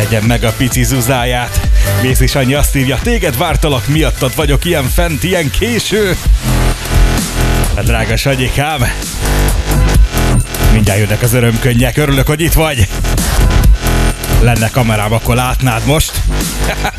Tegyen meg a pici zuzáját. Mész is annyi azt írja, téged vártalak, miattad vagyok ilyen fent, ilyen késő. Hát drága Sanyikám, mindjárt jönnek az örömkönnyek, örülök, hogy itt vagy. Lenne kamerám, akkor látnád most.